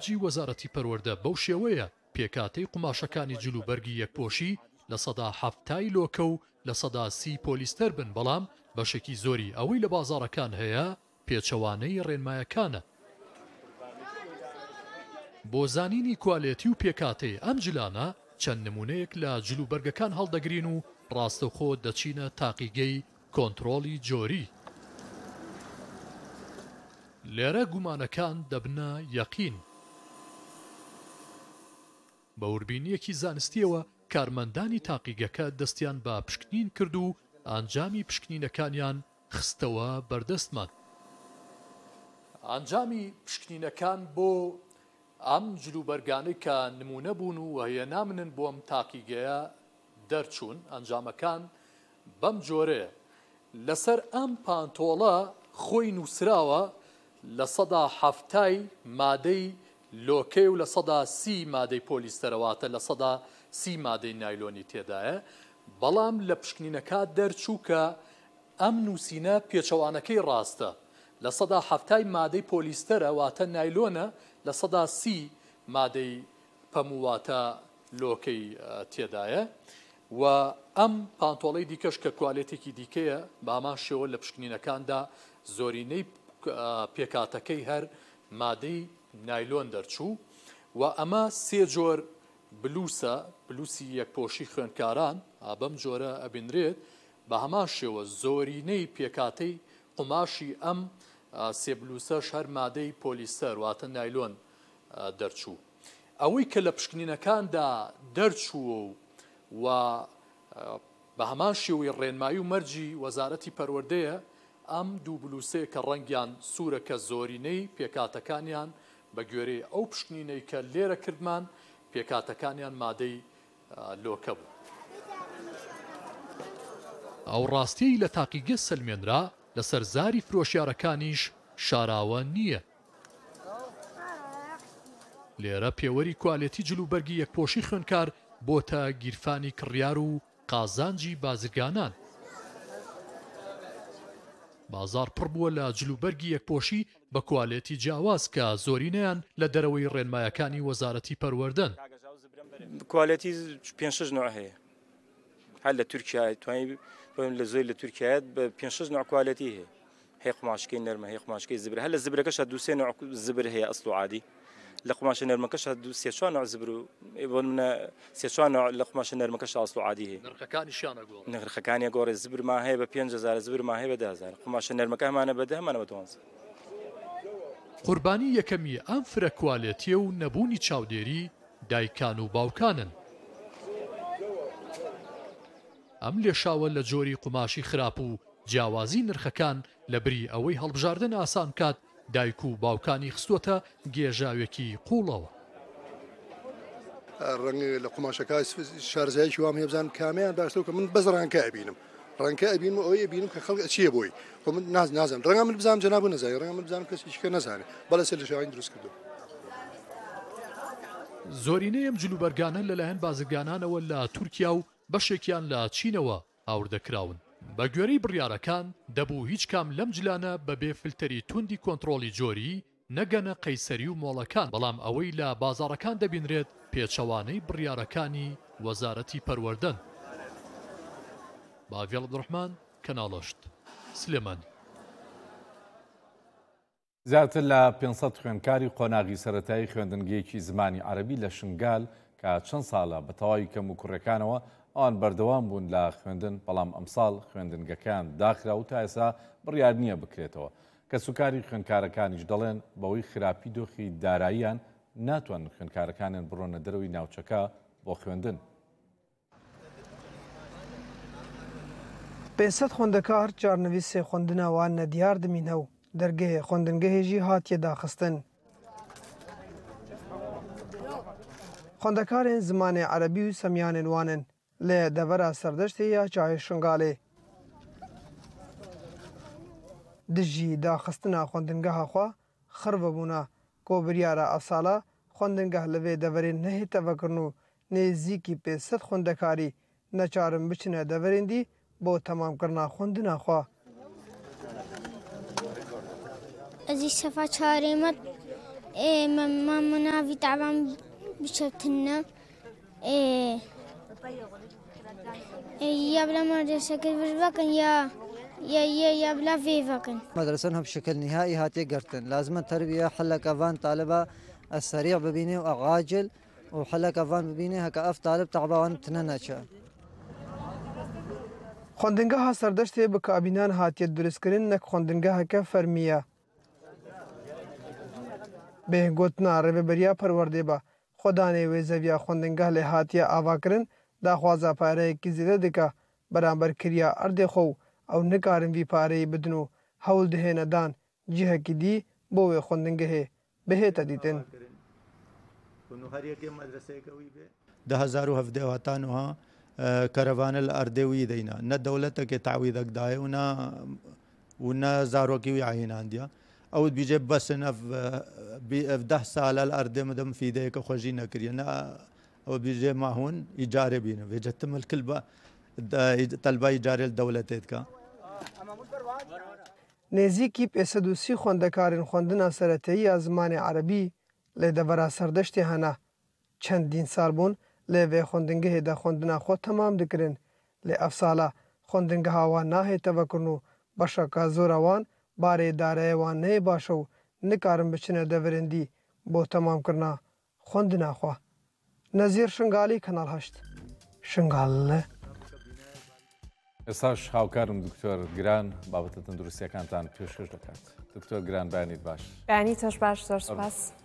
مەرجی وەزارەتی پەروەردە بەو شێوەیە پێکاتەی قماشەکانی جلوبەرگی یەکپۆشی لە سەدا 7 لۆکە و لە سەدا 30 پۆلیستەر بن، بەڵام بەشێکی زۆری ئەوەی لە بازاڕەکان هەیە پێچەوانەی ڕێنمایەکانە. بۆ زانینی کوالێتی و پێکاتەی ئەم جلانە چەند نمونەیەک لە جلوبەرگەکان هەڵدەگرین و ڕاستەوخۆ دەچینە تاقیگەی کۆنتڕۆڵی جۆری. لێرە گومانەکان دەبنە یەقین. بە وربینیەکی زانستیەوە کارمەندانی تاقیگەکە دەستیان بە پشکنین کرد و ئەنجامی پشکنینەکانیان خستەوە بەردەستمان. ئەنجامی پشکنینەکان بۆ ئەم جلوبەرگانەی کە نمونە بوون و هەیە نامنن بۆم تاقیگەیە دەرچوون. ئەنجامەکان بەم جۆرەیە. لەسەر ئەم پانتۆڵە خۆی نووسراوە لە سەدا 7 مادەی لۆکەی و لە سەدا 30 مادەی پۆلیستەرەواتە لە سەدا 30 مادەی نایلۆنی تێدایە، بەڵام لە پشکنینەکە دەرچوو کە ئەم نووسینە پێچەوانەکەی ڕاستە. لە سەدا 7 مادەی پۆلیستەرە واتە نایلۆنە، لە سەدا 30 مادەی پەموواتە لۆکەی تێدایە و ئەم پانتۆڵەی دیکەش کە کوالێتێکی دیکەیە بە هەمان شێوە لە پشکنینەکاندا زۆرینەی پێکاتەکەی هەر مادەی نایلۆن دەرچوو و ئەمە 3 جۆر بلوسە، بلوسی یەکپۆشی خوێندکاران بەم جۆرە ئەبینرێت. بە هەمان شێوە زۆرینەی پێکاتەی قماشی ئەم 3 بلوسەش هەر مادەی پۆلیستەر واتە نایلۆن دەرچوو. ئەوەی کە لە پشکنینەکاندا دەرچووە و بە هەمان شێوەی ڕێنمایی و مەرجی وەزارەتی پەروەردەیە ئەم دوو بلوسەیە کە ڕەنگیان سوورە کە زۆرینەی پێکاتەکانیان بە گوێرەی ئەو پشکنینەی کە لێرە کردمان پێکاتەکانیان مادەی لۆکە بوو. ئەو ڕاستی لە تاقیگە سەلمێنرا لەسەر زاری فرۆشیارەکانیش شاراوە نییە. لێرە پێوەری کوالێتی جلوبەرگی یەکپۆشی خوێندکار بۆتە گیرفانی کڕیار و قازانجی بازرگانان. بازار پڕ بووە لە جلوبەرگی یەکپۆشی بە کوالێتی جیاواز کە زۆرینەیان لە دەرەوەی ڕێنمایەکانی وەزارەتی پەروەردەن. کوالێتی 5-6 نوع هەیە. هەر لە تورکیا توانین لە زۆر لە تورکیایەت بە 5-6 نوع کوالێتی هەیە. هەیە قماشکەی نەرمە، هەیە قماشکەی زبر، هەر لە زبرەکەش 2-3 نوع زبر هەیە ئەسڵ و عادی. لە قماشە نەرمەکەش 3-4 نوع زبر و منە 3-4 نوع لە قماشە نەرمەکەش ئەسڵ و عادی هەیە. نرخەکانی گۆڕێ زبرمان هەیە بە 5,000 زبرمان هەیە بە 10,000. قماشە نەرمەکە هەمانە بە 10 هەمانە بە 12. قوربانی یەکەمی ئەم فرە کوالێتیە و نەبوونی چاودێری دایکان و باوکانن. ئەم لێشاوە لە جۆری قماشی خراپ و جیاوازی نرخەکان لە بری ئەوەی هەڵبژاردن ئاسان کات دایک و باوکانی خستووەتە گێژاوێکی قوڵەوە. ڕەنگە لە قماشەکە شارزایکی وام هەیە بزانم کامیان باشتر کە من بەس ڕەنکە ئەبینم، ڕەنکە ئەبینم ئەوەی ئەبینم کە خەڵک چییە بۆی خۆ من نازانم، ڕەنگە من بزانم جەناب نەزانێ، ڕەنگە من بزانم کەسێکیکە نەزانێت، بەڵێ سەر لە شاوین دروست کردو. زۆرینەی ئەم جلوبەرگانە لەلایەن بازرگانانەوە لە تورکیا و بەشێکیان لە چینەوە ئاوردەکراون. بە گوێرەی بڕیارەکان دەبوو هیچ کام لەم جلانە بەبێ فلتەری توندی کۆنتڕۆڵی جۆری نەگەنە قەیسەری و مۆڵەکان، بەڵام ئەوەی لە بازاڕەکان دەبینرێت پێچەوانەی بڕیارەکانی وەزارەتی پەروەردەن. باڤێڵ عەبدوڕەحمان، کەناڵەشت، سلێمانی. زیاتر لە 500 خوێندکاری قۆناغی سەرەتایی خوێندنگەیەکی زمانی عەرەبی لە شنگال کە چەند ساڵە بە تەواوی کەم و کوڕەکانەوە ئەوان بەردەوام بوون لە خوێندن، بەڵام ئەمساڵ خوێندنگەکان داخرا و تا ئێستا بڕیار نییە بکرێتەوە. کە سوکاری خوێندکارەکانیش دەڵێن بەوەی خراپی دۆخی داراییان ناتوان خوێندکارەکانیان بڕۆنە دەرەوەی ناوچەکە بۆ خوێندن. 500 خوێندەکار جارنەویسێ خوێندنەوە نەدیار دمینە و دەرگەهێ خوێندنگەهێژی هاتیە داخستن. خوێندەکارێن زمانێ عەرەبی و سەمیانێن وانن لە دەڤەرە سەردەشتێ یا چاهێ شنگالێ. دژی داخستنە خوێندنگەها خوا خڕڤە بوونە کۆ بریارە ئەساڵە خوێندنگەه لەوێ دەڤەرێن نەهێتە ڤەکردن و نێزیکی 500 خوێندەکاری نەچارن بچنە دەڤەرێندی بۆ تەمامکردنا خوێندنە خوا. ئەزی سەفا چارێمەت ماما نافي تعبان بشتنا يا بلا مدرسة كيف بكن يا بلا في بكن مدرسة بشكل نهائي هاتي قرتن لازم التربية حلك أفان طالبة السريع ببيني وعاجل وحلك أفان ببيني هكا أف طالب تعبان تننشا خوندنگاها سردشتê bi kabînan hatiye duristkirin nek xwendingeheke fermî ye. Bê gotina rêveberiya perwerdê be xwedanê wê zeviya xwendingeh lê hatiye avakirin daxwaza pareyekî zêde dike beramberkiriya erdê xwe û ew nikarin vî pareyê bidin û hewl dihêne dan cihekî dî bo wê xwendingehê bihête dîtin. 2017 كرفان الأردوي دينا نا دولتك تعويضك داي ونا زاروكي عينان ديا او بيجي بس في 10 سال الأرض مدام في ديك خوجينا كرينا او بيجي معهون إيجاري بينا بيجتم الكل طلبة إيجاري الدولتك نێزیکی 530 خوێندەکارên xwendina seretayî ya zimanê Erebî lê devera serdiştê hene. Çendîn sal bûn lê vê xwendingehê de xwendina xwe temam dikirin. Lê ev sala xwendingeha wan nahê tevekirin û beşeka zora wan barê dareya wan neyê baş û nikarin biçine deverên dî bo temamkirina xwendina xwe. Nezîr Şingalî Kanal 8 Şingal. ئێستاش هاوکارم دکتۆر گران بابەتە تەندروستیەکانتان پێشکەش دەکات. دکتۆر گران بەیانیت باش. بەیانی تۆش باش زۆر سوپاس.